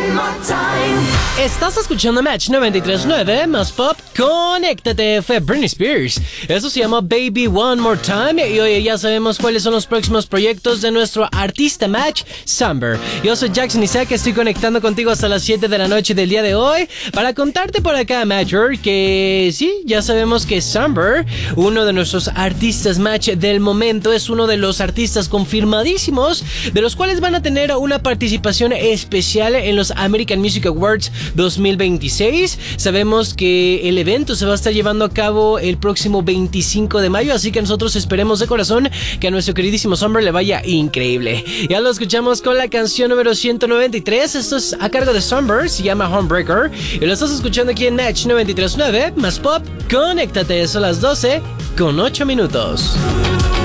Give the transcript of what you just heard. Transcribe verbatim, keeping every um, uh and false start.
Estás escuchando Match noventa y tres punto nueve más pop. Conéctate, fue Britney Spears. Eso se llama Baby One More Time. Y hoy ya sabemos cuáles son los próximos proyectos de nuestro artista Match, Samber. Yo soy Jackson Isaac, estoy conectando contigo hasta las siete de la noche del día de hoy para contarte por acá, Matcher, que sí, ya sabemos que Samber, uno de nuestros artistas Match del momento, es uno de los artistas confirmadísimos, de los cuales van a tener una participación especial en los American Music Awards dos mil veintiséis. Sabemos que el evento se va a estar llevando a cabo el próximo veinticinco de mayo, así que nosotros esperemos de corazón que a nuestro queridísimo Samber le vaya increíble. Ya lo escuchamos con la canción número ciento noventa y tres. Esto es a cargo de Samber, se llama Homebreaker, y lo estás escuchando aquí en Match noventa y tres punto nueve más pop. Conéctate, son las doce con ocho minutos.